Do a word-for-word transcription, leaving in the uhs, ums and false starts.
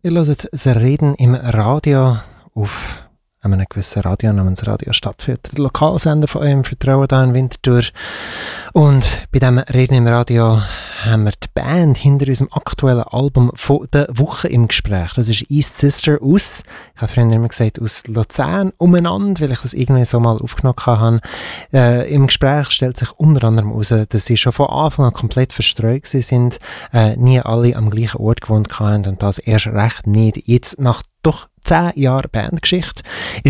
Ihr hört das Reden im Radio auf einem gewissen Radio namens Radio Stadtviertel, der Lokalsender von eurem Vertrauen hier in Winterthur. Und bei diesem Reden im Radio haben wir die Band hinter unserem aktuellen Album von der Woche im Gespräch. Das ist East Sister aus, ich habe früher immer gesagt, aus Luzern umeinander, weil ich das irgendwie so mal aufgenommen habe. Äh, Im Gespräch stellt sich unter anderem heraus, dass sie schon von Anfang an komplett verstreut sind, äh, nie alle am gleichen Ort gewohnt haben und das erst recht nicht jetzt nach doch zehn Jahre Bandgeschichte.